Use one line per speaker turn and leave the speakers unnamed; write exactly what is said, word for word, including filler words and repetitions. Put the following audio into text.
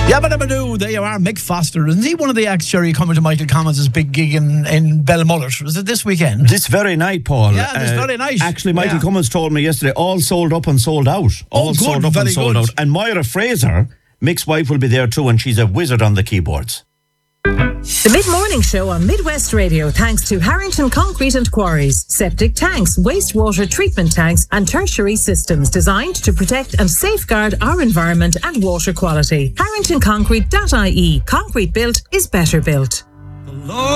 Yabba dabba doo, there you are, Mick Foster. Isn't he one of the acts, Sherry, coming to Michael Collins' big gig in, in Belmullet? Was it this weekend?
This very night, Paul.
Yeah, this uh, very night.
Actually, Michael
yeah.
Cummins told me yesterday, all sold up and sold out. All
oh, good,
sold up
very
and sold
good.
out. And Moira Fraser, Mick's wife, will be there too, and she's a wizard on the keyboards.
The Mid-Morning Show on Midwest Radio, thanks to Harrington Concrete and Quarries, septic tanks, wastewater treatment tanks and tertiary systems designed to protect and safeguard our environment and water quality. harrington concrete dot I E. Concrete built is better built.